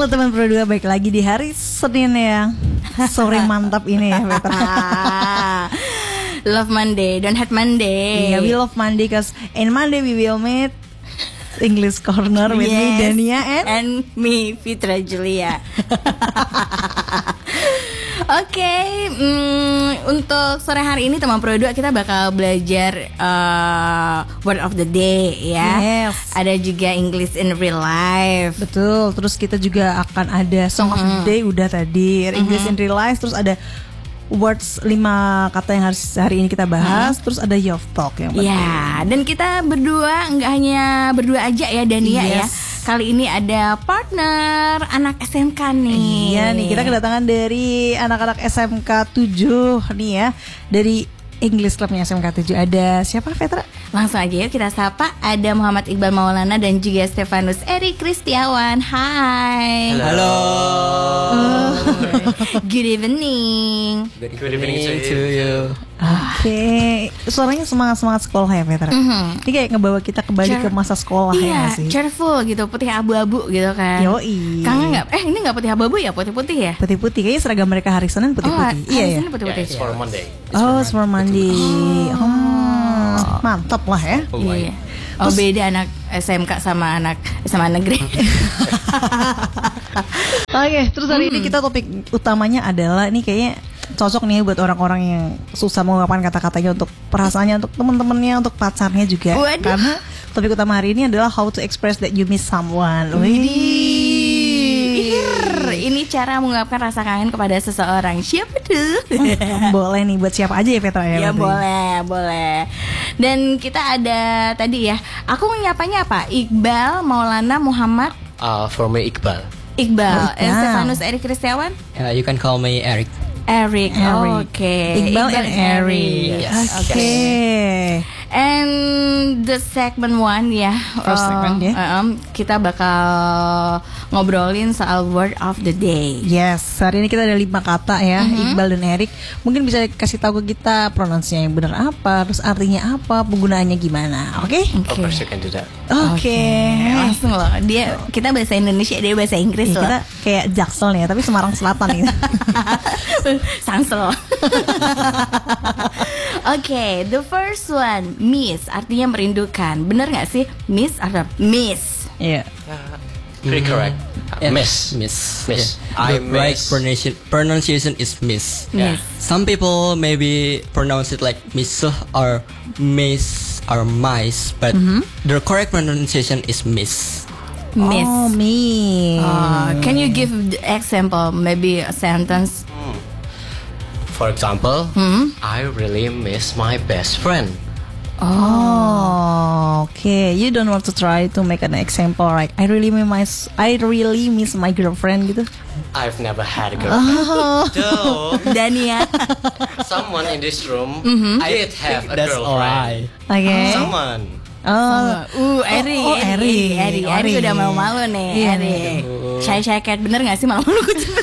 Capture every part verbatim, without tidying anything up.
Halo teman Pro dua, baik lagi di hari Senin ya. Sore mantap ini ya, Petra. Love Monday, don't hate Monday. Yeah, we love Monday because in Monday we will meet English Corner with yes. me, Dania, and and me, Fitra Julia. Oke, okay, mm, untuk sore hari ini teman Pro dua kita bakal belajar uh, word of the day ya. Yes. Ada juga English in real life. Betul. Terus kita juga akan ada song mm-hmm. of the day udah tadi, English mm-hmm. in real life. Terus ada words lima kata yang harus hari ini kita bahas. Mm-hmm. Terus ada Youth Talk yang penting. Ya, dan kita berdua nggak hanya berdua aja ya Dania yes. ya. Kali ini ada partner anak S M K nih. Iya nih, kita kedatangan dari anak-anak S M K tujuh nih ya. Dari English Clubnya S M K tujuh. Ada siapa, Petra? Langsung aja yuk kita sapa. Ada Muhammad Iqbal Maulana dan juga Stefanus Eri Kristiawan. Hai. Halo. Halo. Oh. Good evening. Good, Good evening, evening to you. Oke, okay. Suaranya semangat-semangat sekolah ya, Petra. Mm-hmm. Ini kayak ngebawa kita kembali Cher- ke masa sekolah iya, ya sih. Cheerful gitu, putih abu-abu gitu kan. Yoi. Kangen nggak? Eh ini nggak putih abu-abu ya, putih-putih ya? Putih-putih, kayaknya seragam mereka hari Senin putih-putih. Oh, iya hari ya. Senin putih-putih. Yeah, it's for Monday. It's oh, for for Monday. Oh. oh, mantap lah ya. Oh, iya. Oh terus, beda anak S M K sama anak S M A negeri. Oke, okay, terus hari hmm. ini kita topik utamanya adalah ini kayaknya cocok nih buat orang-orang yang susah mengungkapkan kata-katanya untuk perasaannya, untuk teman-temannya, untuk pacarnya juga. Waduh. Karena topik utama hari ini adalah how to express that you miss someone. Widih. Ini cara mengungkapkan rasa kangen kepada seseorang. Siapa tuh? Boleh nih buat siapa aja ya, Petra ya? Ya boleh, boleh. Dan kita ada tadi ya. Aku menyapanya apa? Iqbal, Maulana, Muhammad. Uh, for me Iqbal. Iqbal. Oh, and Stefanus Eri Kristiawan. Uh, you can call me Eric. Eric, oh, oke. Okay. Iqbal, Iqbal and Eric. Yes. Oke. Okay. And the segment one ya. First uh, segment ya. Yeah. Um, kita bakal ngobrolin soal word of the day. Yes, hari ini kita ada lima kata ya, mm-hmm. Iqbal dan Eric. Mungkin bisa kasih tahu ke kita pronunciasinya yang benar apa, terus artinya apa, penggunaannya gimana. Oke? Okay? Okay. Of course you can do that. Oke. Okay. Okay. Langsung loh. Dia kita bahasa Indonesia, dia bahasa Inggris ya, loh. Kita kayak Jaksel nih, tapi Semarang Selatan nih. Sangsel. Oke, okay, the first one, miss, artinya merindukan. Bener nggak sih, miss atau miss? Iya. Yeah. Pretty correct. Yeah. Miss, miss, miss. Yeah. The I right miss. pronunciation pronunciation is miss. Yeah. Some people maybe pronounce it like miss or miss or mice, but mm-hmm. the correct pronunciation is miss. Miss. Oh, miss. Uh, can you give the example, maybe a sentence? Mm. For example, mm-hmm. I really miss my best friend. Oh, okay. You don't want to try to make an example like I really miss my I really miss my girlfriend gitu. I've never had a girlfriend. Oh. Though Dania, someone in this room mm-hmm. did have a That's girlfriend. Okay. Someone. Oh, uh, Eri, oh, oh, Eri, Eri, Eri, Eri udah malu-malu nih, iya, Eri. Shy shy cat, bener nggak sih malu-malu kucing?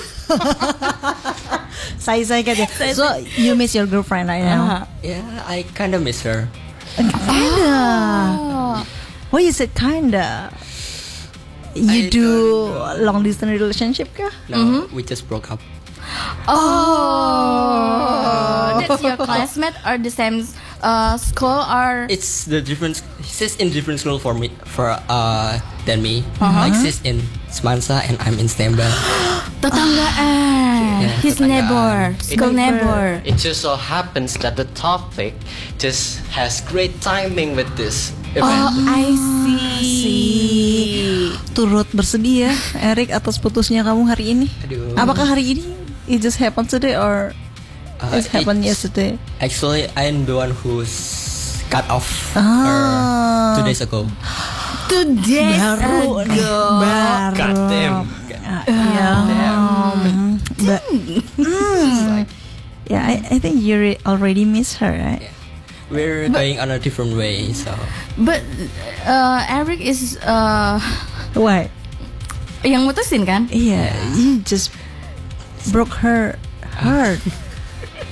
Shy shy cat ya. So you miss your girlfriend right now? Uh, yeah, I kinda miss her. Kinda. Oh. Why you said kinda? You I do long distance relationship kah? No, mm-hmm. we just broke up. Oh, that's your classmate or the same uh, school or? It's the different. She's in different school for me for uh than me. Uh-huh. Like she's in Semansa and I'm in Stembel. Tetanggaan. Yeah, His tetanggaan. neighbor, school it, neighbor. It just so happens that the topic just has great timing with this event. Oh, I see. Turut bersedih ya, Eric, atas putusnya kamu hari ini. Aduh. Apakah hari ini it just happened today or Uh, it happened yesterday? Actually, I'm the one who's cut off Ah. her two days ago. Two days Baru, ago. baru. God damn. Ya, um, but, mm, yeah, I, I think you re- already miss her, right? Yeah. We're but, going on a different way, so. But uh, Eric is uh, Why? Yang mutusin kan? Iya, yeah, you just broke her heart.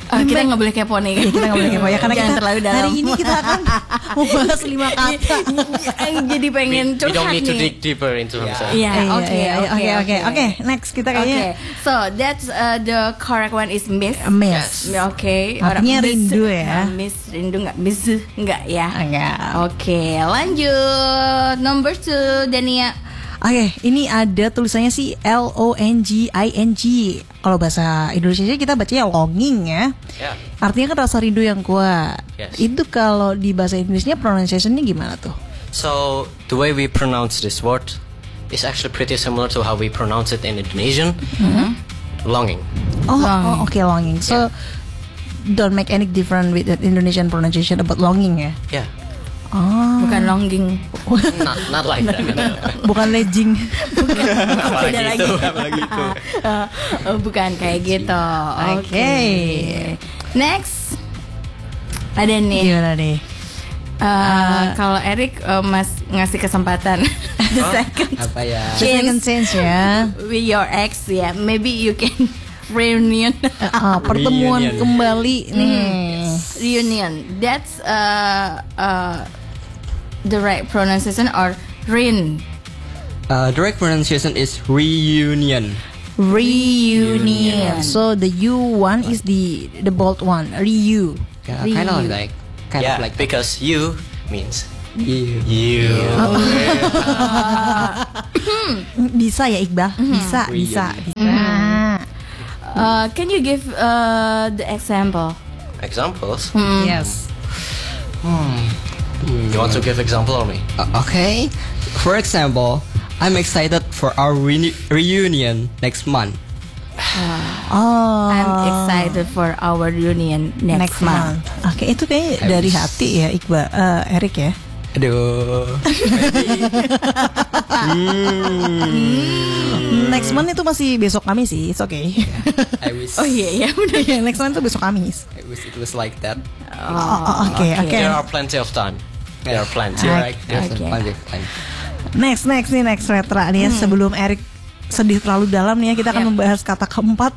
Oh, kita nggak boleh kepo nih. Ya, kita nggak boleh kepo ya karena Jangan kita terlalu dalam. hari ini kita akan membahas lima kata. Jadi pengen We, we don't curhat need to nih. dig deeper into himself. Iya, Iya, oke, iya, oke, oke, oke, oke. Next kita Oke, kayaknya so that's uh, the correct one is miss. miss. Oke, Artinya orang rindu miss, ya. uh, Miss rindu nggak? Miss nggak ya? Enggak. Oke, lanjut number two, Dania. Oke, ini ada tulisannya sih L O N G I N G. Kalau bahasa Indonesia kita bacanya longing ya. Yeah. Artinya kan rasa rindu yang kuat. Yes. Itu kalau di bahasa Inggrisnya pronunciation-nya gimana tuh? So the way we pronounce this word is actually pretty similar to how we pronounce it in Indonesian. Longing. Oh, Longing. oh, oke longing. So don't make any difference with that Indonesian pronunciation about longing ya. Yeah. Oh, Bukan longing. Not not like that. bukan legging. Beda lagi. Apalagi itu. Oh, bukan kayak gitu. Oke. Oke. Next. Ada nih. Gimana nih? Uh, kalau Eric uh, mas ngasih kesempatan the second Apa ya? The second chance sense ya. with your ex ya, maybe you can reunion. Ah, pertemuan Reunion. kembali nih. Reunion. That's uh, uh, the right pronunciation or rin. Uh, the right pronunciation is reunion. Reunion. So the U one is the the bold one. Reu. Yeah, kind of like, kind Yeah, of like because you means you. you. Bisa ya Iqbal? Bisa, bisa, bisa. Uh, can you give uh, the example? Examples. Yes. You want to give example or me? Uh, okay. For example, I'm excited for our reuni- reunion next month. Oh. I'm excited for our reunion next, Next month. Oke, itu kayaknya dari hati ya Iqbal, eh, Eric ya. Aduh. Next month itu masih besok Kamis sih, it's okay. I wish. Oh iya ya udah. Iya, next month itu besok Kamis. I wish it was like that. Oh, oh, oke, oke. There are plenty of time. There are plenty. You're right. There's Okay. plenty of time. Next, next nih, next Retra nih ya. Sebelum Eric sedih terlalu dalam nih ya, kita akan Yep. membahas kata keempat.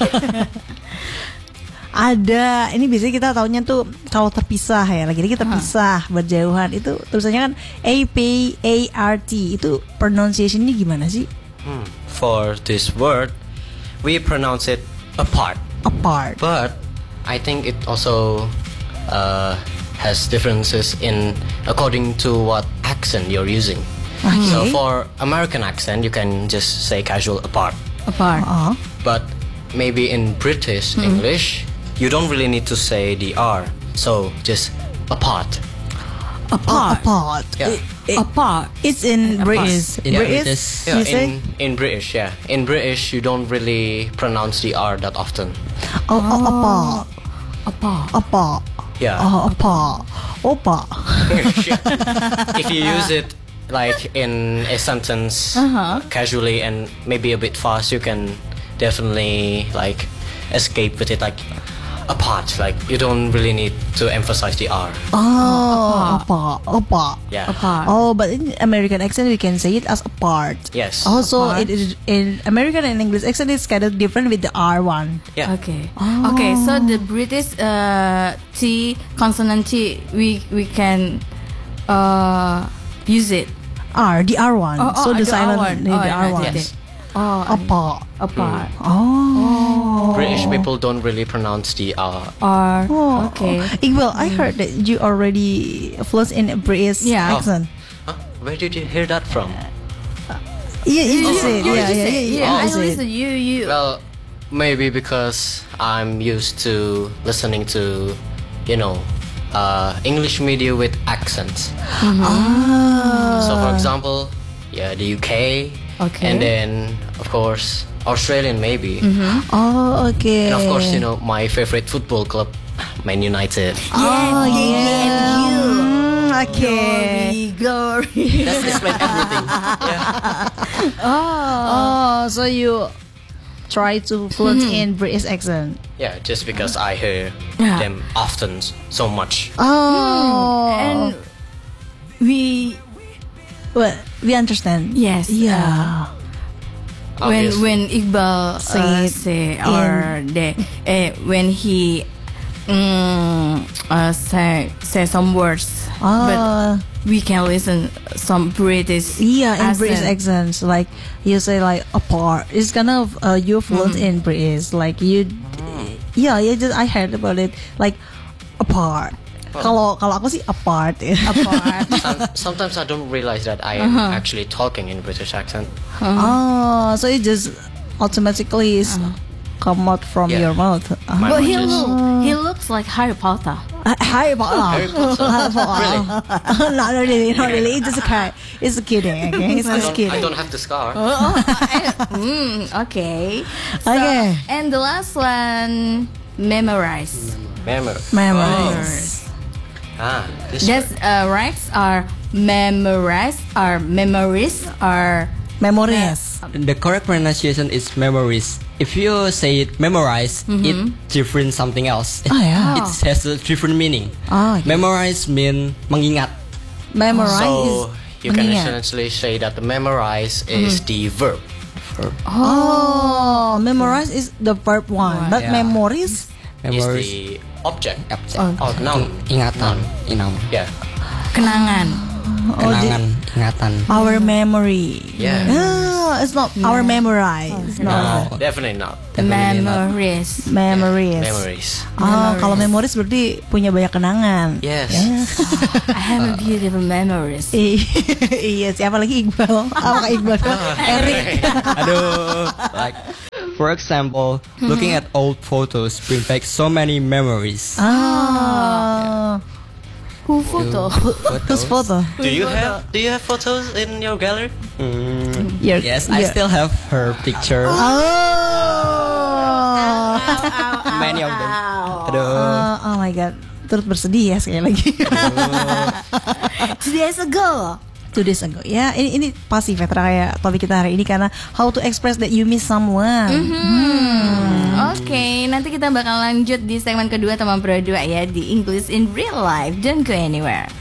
Ada, ini biasanya kita taunya tuh kalau terpisah ya, lagi kita pisah, berjauhan itu tulisannya kan A P A R T. Itu pronunciation-nya gimana sih? Hmm. For this word, we pronounce it apart. Apart. But I think it also uh, has differences in according to what accent you're using. So Okay. for American accent, you can just say casual apart. Apart. Oh. But maybe in British English, you don't really need to say the R. So just apart. Apart. Apart. Yeah. It- it- Apart. it's in British. In British. British. Yeah, You say? in, in British, yeah. In British, you don't really pronounce the R that often. Oh, oh, apart. Apart. Apart. Yeah. Oh, apart. Opa. If you use it like in a sentence casually and maybe a bit fast, you can definitely like escape with it like apart. Like you don't really need to emphasize the R. Oh, apart. Apart. Yeah. Apart. Oh, but in American accent we can say it as apart. Yes. Also, Apart. it is in American and English accent it's kind of different with the R one. Yeah. Okay. Okay. So the British uh, T consonant T we we can uh, use it. R, the R one. Oh, oh, so the the silent, R one. the, Oh, the yeah, R one. yes. Oh, Apart. apart. Oh. British people don't really pronounce the R. Or Oh. okay. Iqbal, I heard that you already fluent in a British Yeah. accent. Huh? Where did you hear that from? Yeah, you just said. You Yeah, just yeah, say- yeah, yeah. I you said. listen. You you. Well, maybe because I'm used to listening to, you know, uh, English media with accents. Ah. So, for example, yeah, the U K, Okay. and then of course Australian maybe, Oh, okay. and of course you know my favorite football club, Man United. Oh, yeah. Mm, okay. Glory. That's explain everything. Oh, so you try to fluent in British accent. Yeah, just because I hear Yeah. them often so much. Oh, And we well, we understand. yes. Yeah. when Obviously. when Iqbal Say uh, it say or the uh, when he mm, uh, say say some words, Ah. but we can listen some British. Yeah, in accent. British accents, like you say like apart. It's kind of uh, you're fluent in British, like you. Yeah, yeah. Just I heard about it, like apart. Kalau kalau aku sih apart. Apart. Some- sometimes I don't realize that I am actually talking in British accent. Oh, so it just automatically is come out from Yeah. your mouth. Uh, My But he language is- look, he looks like Harry Potter. Harry Potter. Harry Potter. Really? not really, not really. It's just a cat. It's a kidding. Okay, it's I just don't, I kidding. don't have the scar. mm, okay. So, Okay. And the last one, memorize. Memory. Memories. Ah, this That's word. uh, rights are memorize or memories or Memories. The correct pronunciation is memories. If you say it memorize, it different something else. Oh, yeah. It has a different meaning. Oh, okay. Memorize mean mengingat. Memorize So is you can mengingat. essentially say that the memorize is the verb. Oh, memorize is the verb one, but Yeah. memories. Memories. Is the object. Object. Oh, noun. Ingatan. Inam. Yeah. kenangan. Oh, the- Kenangan. Ingatan. our memory. Yeah. Ah, it's not our memorize. No. No, definitely not. Definitely not. Memories. Memories. Memories. Oh, kalau memories berarti punya banyak kenangan. Yes. I have a beautiful memories. Iya, siapa lagi Iqbal? Apakah Iqbal? Eric. Aduh. Like, for example, looking at old photos bring back so many memories. Ah. Who photo? Terus foto. Do you have Do you have photos in your gallery? Mm, Your- yes, I your- still have her picture. Oh. Many of them. Aduh. Oh, oh my god. Turut bersedih ya sekali lagi. Two days ago. Two days ago. Ya, ini ini pasti Petra kayak topik kita hari ini karena how to express that you miss someone. Hmm, Oke, nanti kita bakal lanjut di segmen kedua teman Pro dua ya di English in Real Life. Don't go anywhere.